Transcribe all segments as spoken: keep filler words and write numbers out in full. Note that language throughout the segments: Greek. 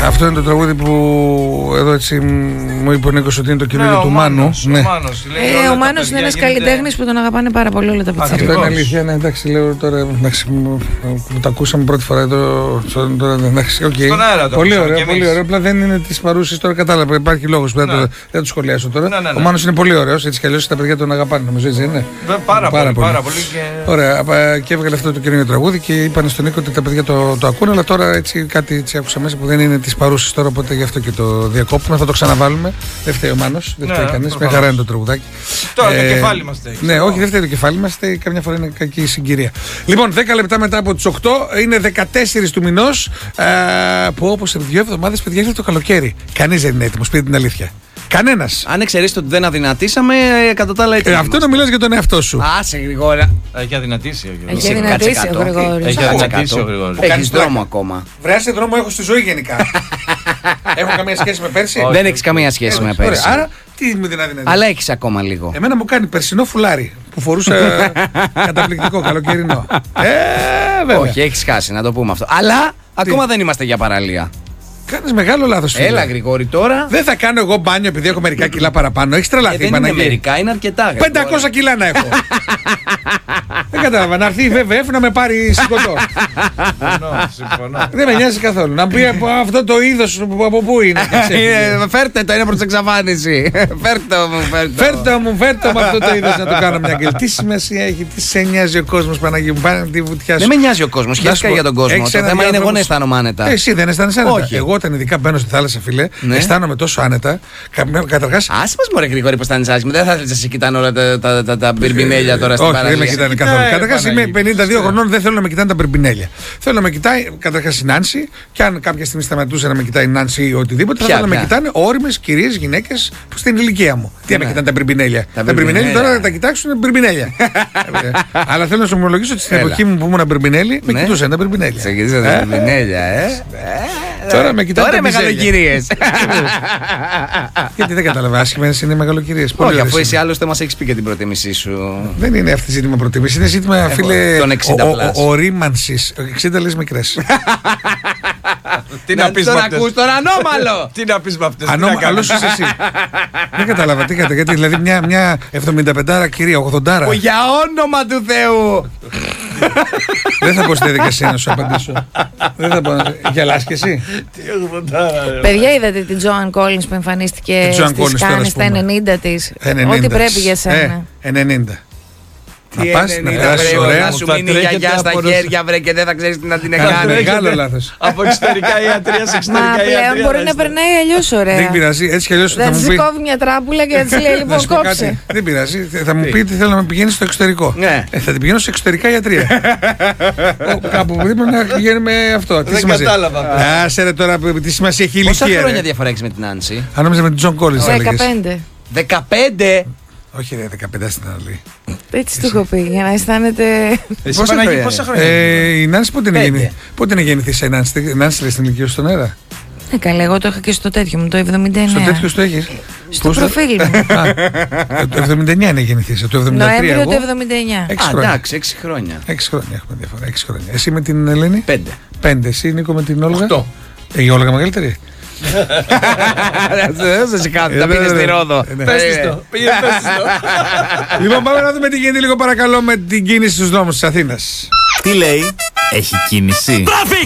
Αυτό είναι το τραγούδι που εδώ έτσι μου είπε ο Νίκος ότι είναι το καινούργιο ναι, του Μάνος, Μάνου. Ο ναι. Μάνος, ε, ο Μάνος είναι ένας γίνεται... καλλιτέχνης που τον αγαπάνε πάρα πολύ όλα τα πιτσιρίκια. Αυτό είναι αλήθεια, ναι, εντάξει, λέω τώρα, εντάξει, μου, μου το ακούσαμε πρώτη φορά εδώ, τώρα, εντάξει, οκ. Okay. Στον αέρα το πολύ ωραίο, πολύ ωραίο, απλά δεν είναι της παρούσης τώρα, κατάλαβα, υπάρχει λόγος που δεν, ναι. το, δεν το σχολιάσω τώρα. Ναι, ναι, ναι. Ο Μάνος είναι πολύ ωραίος, έτσι κι αλλιώς τα παιδιά τον αγαπάνε, νομίζω, έτσι είναι. Πάρα, πάρα πολύ, πάρα πολύ και... Ωραία, και έβγαλε αυτό το καινούργιο τραγούδι και είπαν στον Νίκο ότι τα παιδιά το, το ακούνε, αλλά τώρα έτσι κάτι έτσι άκουσα μέσα που δεν είναι της παρούσης τώρα, οπότε γι' αυτό και το διακόπτουμε, θα το ξαναβάλουμε. Δεν φταίει ο Μάνος, δεν φταίει ναι, κανείς, με χαρά είναι το τραγουδάκι. Τώρα ε, το κεφάλι μας φταίει. Ναι, όχι, δεν φταίει το κεφάλι μας, φταίει καμιά φορά είναι κακή συγκυρία. Λοιπόν, δέκα λεπτά μετά από τις οκτώ, είναι δεκατέσσερις του μηνός, ε, που όπως σε δύο εβδομάδες, παιδιά, έρχεται το καλοκαίρι. Κανείς δεν είναι έτοιμος, πείτε την αλήθεια. Κανένας. Αν εξαιρέσετε ότι δεν αδυνατήσαμε, κατά τα άλλα έτσι. Ε, αυτό να μιλάς για τον εαυτό σου. Άσε Γρηγόρη. Έχει αδυνατήσει ο Γρηγόρης. Έχει αδυνατήσει ο Γρηγόρης. Έχει αδυνατήσει ο Γρηγόρης. Έχεις δρόμο ακόμα. Βρεάσε δρόμο έχω στη ζωή γενικά. Έχω καμία σχέση με πέρσι. Δεν έχεις καμία σχέση με πέρσι. Άρα τι μου δεν αδυνατήσει. Αλλά έχεις ακόμα λίγο. Εμένα μου κάνει περσινό φουλάρι που φορούσα καταπληκτικό καλοκαιρινό. Ε, βέβαια. Όχι, έχεις χάσει, να το πούμε αυτό. Αλλά ακόμα δεν είμαστε για παραλία. Κάνεις μεγάλο λάθος. Έλα, Γρηγόρη, τώρα. Δεν θα κάνω εγώ μπάνιο επειδή έχω μερικά κιλά παραπάνω. Έχεις τρελαθεί. Ε, δεν είναι μερικά, είναι αρκετά. πεντακόσια κιλά να έχω. Δεν κατάλαβα. Να έρθει η βε βε εφ να με πάρει σηκωτό. Συμφωνώ. Δεν με νοιάζει καθόλου. Να πει από αυτό το είδος από πού είναι. Φέρτε το, είναι προς εξαφάνιση. Φέρτε μου, φέρτε. Φέρτε μου, φέρτε μου αυτό το είδος να το κάνω μια γκέλ. Τι σημασία έχει, τι σε νοιάζει ο κόσμος, Παναγία μου, πάνε τη βουτιά σου. Δεν με νοιάζει ο κόσμος, χαίρεσαι για τον κόσμο. Το θέμα είναι εγώ να αισθάνομαι άνετα. Εσύ δεν αισθάνεσαι άνετα. Εγώ όταν ειδικά μπαίνω στη θάλασσα, φίλε, ναι. αισθάνομαι τόσο άνετα. Καταρχάς. Άσε μας μωρέ Γρηγόρη πως αισθάνεσαι άσχημα. Δεν θα ήθελες να σε κοιτάνε όλα τα, τα, τα, τα μπιρμπινέλια τώρα στην παραλία. Όχι, δεν με κοιτάνε καθόλου. Καταρχάς είμαι πενήντα δύο χρονών, δεν θέλω να με κοιτάνε τα μπιρμπινέλια. Θέλω να με κοιτάει καταρχάς η Νάνση, και αν κάποια στιγμή σταματούσε να με κοιτάει η Νάνση ή οτιδήποτε, θα θέλω να με κοιτάνε όριμες κυρίες, γυναίκες στην ηλικία μου. Τι να με κοιτάνε τα μπιρμπινέλια. Τα μπιρμπινέλια τώρα θα τα κοιτάξουν μπιρμπινέλια. Αλλά θέλω να σου ομολογήσω ότι στην εποχή μου που ήμουν μπιρμπινέλι, με κοιτούσαν τα μπιρμπινέλια. Σε κοιτούσαν τα μπιρμπινέλια, ε. Τώρα με κοιτάνε. Τώρα μεγαλοκυρίες. Γιατί δεν κατάλαβα, άσχημα είναι μεγαλοκυρίες. Όχι, αφού εσύ άλλωστε μας έχεις πει και την προτίμησή σου. Δεν είναι αυτή ζήτημα προτίμηση, είναι ζήτημα, φίλε, ορίμανσης. εξήντα λες μικρές. Τι να πεις με αυτές. Ακούς τώρα ανώμαλο. Τι να πεις με αυτές. Ανώμαλος είσαι εσύ. Δεν κατάλαβα τι κατά, γιατί δηλαδή μια εβδομηνταπεντάρα κυρία, ογδοντάρα. Που για όνομα του Θεού. Δεν θα πω στη διαδικασία να σου απαντήσω. Δεν θα πω. Γελάς κι εσύ. Παιδιά, είδατε την Τζόαν Κόλινς που εμφανίστηκε στις Κάνες στα ενενήντα της. Ό,τι πρέπει για σένα. ενενήντα. Να πας, να περάσεις ωραία. Να σου μείνει η γιαγιά στα χέρια, βρε, και δεν θα ξέρεις τι να την κάνει. Μεγάλο λάθος. Από εξωτερικά ιατρία σε εξωτερικά ιατρία. Μα πλέον μπορεί να περνάει αλλιώς ωραία. Δεν πειράζει, έτσι κι αλλιώς θα μου πει. Δεν της κόβει μια τράπουλα και της λέει λοιπόν κόψε. Δεν πειράζει, θα μου πει τι θέλω να με πηγαίνει στο εξωτερικό. Θα την πηγαίνω σε εξωτερικά ιατρία. Κάπου πρέπει να πηγαίνουμε αυτό. Δεν κατάλαβα. Άσε τώρα τι σημασία έχει η ηλικία. Πόσα χρόνια διαφορά έχεις με την Άνση? Αν νόμιζα με την Τζον Κόλινς. δεκαπέντε. δεκαπέντε! Όχι ρε, δεκαπέντε στην άλλη. Έτσι του έχω πει, για να αισθάνεται. Πόσα χρόνια? Η Νάνση πότε είναι γεννηθή? Πότε είναι γεννηθή η Νάνση? Η Νάνση λέει στην ηλικία στον αέρα. Ε, καλά, εγώ το είχα και στο τέτοιο μου, το εβδομήντα εννέα. Στο τέτοιο το έχεις? Στο προφίλ μου. Το εβδομήντα εννέα είναι γεννηθή. Το εβδομήντα τρία Νοέμβριο εγώ. του εβδομήντα εννέα. Α, εντάξει, έξι χρόνια. Έξι χρόνια έχουμε διαφορά. Έξι χρόνια. Εσύ με την Ελένη? Πέντε. Πέντε. Εσύ Νίκο με την Όλγα? Οκτώ. Ε, η Όλγα μεγαλύτερη. Δεν θα σε κάνει, θα πήγε στη Ρόδο. Πες το, πήγε πες το. Λοιπόν, πάμε να δούμε τι γίνεται λίγο παρακαλώ με την κίνηση στους δρόμους της Αθήνας. Τι λέει? Έχει κίνηση. Τράφικ!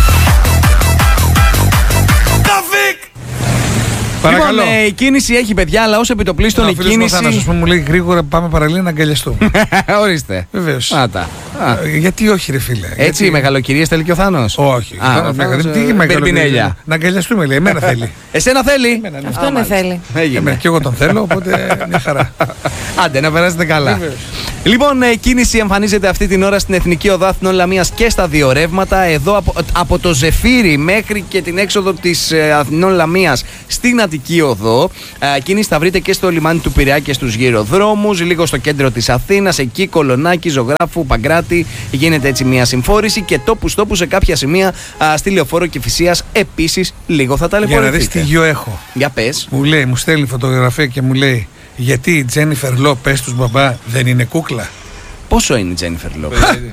Τράφικ! Παρακαλώ. Λοιπόν, ε, η κίνηση έχει παιδιά, αλλά όσο επιτοπλίστων η κίνηση. Να σου μου λέει γρήγορα πάμε παραλία να αγκαλιαστούμε. Ορίστε. Βεβαίως. Άτα. Γιατί όχι, ρε φίλε. Έτσι, οι μεγαλοκυρίες θέλει και ο Θάνος. Όχι. Τι μεγαλοκυρία. Να αγκαλιαστούμε, λέει. Εμένα θέλει. Εσένα θέλει. Αυτό με θέλει. Εμένα και εγώ τον θέλω, οπότε μια χαρά. Άντε, να περάσετε καλά. Λοιπόν, η κίνηση εμφανίζεται αυτή την ώρα στην Εθνική Οδό Αθηνών Λαμίας και στα δύο ρεύματα. Εδώ από, από το Ζεφύρι μέχρι και την έξοδο της Αθηνών Λαμίας στην Αττική Οδό. Ε, κίνηση θα βρείτε και στο λιμάνι του Πειραιά και στους γυροδρόμους, λίγο στο κέντρο της Αθήνας, εκεί Κολονάκι, Ζωγράφου, Παγκράτη. Γίνεται έτσι μια συμφόρηση και τόπους τόπου σε κάποια σημεία α, στη Λεωφόρο Κηφισίας επίσης λίγο θα ταλαιπωρηθείτε. Για να δεις τι γιο έχω. Για πες. Μου λέει, μου στέλνει φωτογραφία και μου λέει, γιατί η Τζένιφερ Λό, πες τους μπαμπά, δεν είναι κούκλα? Πόσο είναι η Τζένιφερ Λό?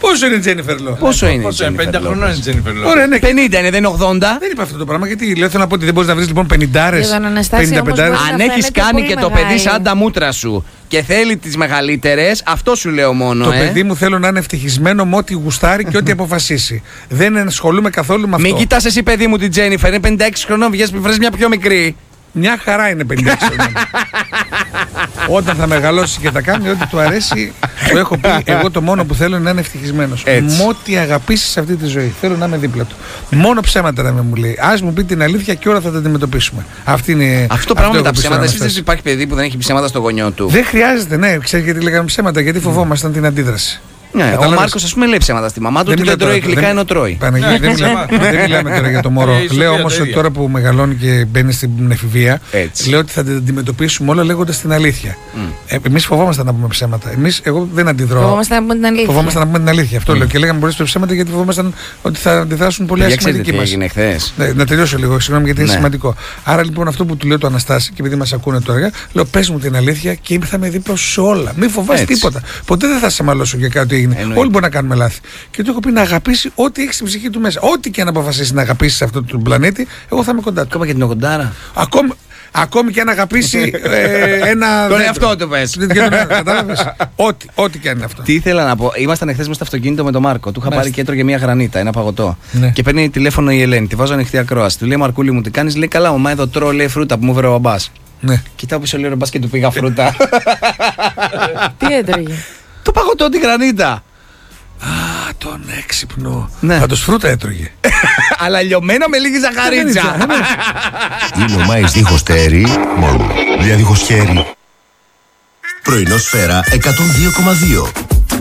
Πόσο είναι η Τζένιφερ Λο? Πόσο είναι? πενήντα χρονών είναι η Τζένιφερ Λο. Ωραία, ναι. πενήντα είναι, δεν είναι ογδόντα. Δεν είπα αυτό το πράγμα. Γιατί λέω, θέλω να πω ότι δεν μπορεί να βρει λοιπόν πενηντάρες, πενήντα πέντε. Αν έχει κάνει και το παιδί σαν τα μούτρα σου και θέλει τις μεγαλύτερες, αυτό σου λέω μόνο. Το ε. παιδί μου θέλω να είναι ευτυχισμένο με ό,τι γουστάρει και ό,τι αποφασίσει. Δεν ασχολούμαι καθόλου με αυτό. Μην κοιτάς εσύ, παιδί μου, την Τζένιφερ. Είναι πενήντα έξι χρονών, βγες μια πιο μικρή. Μια χαρά είναι πενήντα έξι χρονών. Όταν θα μεγαλώσει και θα κάνει ό,τι του αρέσει, του έχω πει: εγώ το μόνο που θέλω είναι να είναι ευτυχισμένος. Με ό,τι αγαπήσει σε αυτή τη ζωή. Θέλω να είμαι δίπλα του. Μόνο ψέματα να με μου λέει. Ας μου πει την αλήθεια και όλα θα τα αντιμετωπίσουμε. Αυτή είναι, αυτό το πράγμα με τα ψέματα. Εσείς δεν υπάρχει παιδί που δεν έχει ψέματα στο γονιό του? Δεν χρειάζεται, ναι. Ξέρεις γιατί λέγαμε ψέματα? Γιατί φοβόμασταν την αντίδραση. Ναι, ο Μάρκος, ας πούμε, λέει ψέματα στη μαμά του ότι δεν τρώει γλυκά ενώ τρώει. Δεν μιλάμε τώρα για το μωρό. Λέω όμως ότι τώρα που μεγαλώνει και μπαίνει στην εφηβεία, λέω ότι θα την αντιμετωπίσουμε όλα λέγοντας την αλήθεια. Εμείς φοβόμαστε να πούμε ψέματα. Εμείς, εγώ δεν αντιδρώ. Φοβόμαστε να πούμε την αλήθεια. Φοβόμαστε να πούμε την αλήθεια. Αυτό λέω. Και λέγαμε πολλές ψέματα γιατί φοβόμασταν ότι θα αντιδράσουν πολύ ασημαντικοί μας. Να τελειώσω λίγο, συγγνώμη, γιατί είναι σημαντικό. Άρα λοιπόν αυτό που του λέω το Αναστάση και επειδή μας ακούνε τώρα, λέω πες μου την αλήθεια και θα με δίπλα σε όλα. Μην φοβάσαι τίποτα. Ποτέ δεν θα σε μαλώσω για κάτι. Εννοεί. Όλοι μπορεί να κάνουμε λάθη. Και του έχω πει να αγαπήσει ό,τι έχει στην ψυχή του μέσα. Ό,τι και αν αποφασίσει να αγαπήσει σε αυτόν τον πλανήτη, εγώ θα είμαι κοντά του. Ακόμα και την ογδόντα. Ακόμη, ακόμη και αν αγαπήσει ε, ένα. Τον εαυτό του πες. Κατάλαβες. Ό,τι, ό,τι και αν είναι αυτό. Τι ήθελα να πω. Ήμασταν εχθές μες στο αυτοκίνητο με τον Μάρκο. Του είχα πάρει και έτρωγε μια γρανίτα, ένα παγωτό. Ναι. Και παίρνει τηλέφωνο η Ελένη. Τη βάζω ανοιχτή ακρόαση. Του λέει Μαρκούλη μου, τι κάνει? Λέει καλά, μαμά, εδώ τρώω, λέει, φρούτα που μου έφερε ο μπαμπάς. Ναι. Κοιτάω πίσω, λέει ο μπαμπάς και του πήγα φρούτα. Τι έτρωγε? Το παγωτό, τη γρανίτα. Α, τον έξυπνο. Ναι. Πάντως φρούτα έτρωγε. Αλλά λιωμένο με λίγη ζαχαρίτσα. Είναι ο Μάης δίχως τέρι, μόνο. Δουλειά δίχως χέρι. Πρωινό Σφαίρα εκατόν δύο κόμμα δύο.